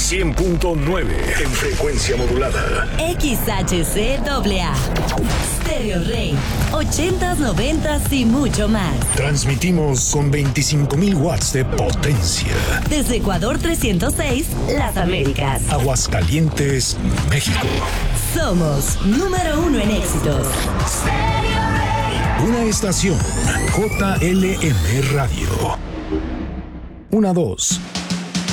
100.9 en frecuencia modulada. XHCAA. Stereo Rey. 80s, 90s y mucho más. Transmitimos con 25,000 watts de potencia. Desde Ecuador 306, Las Américas. Aguascalientes, México. Somos número 1 en éxitos. Una estación JLM Radio. 1, 2.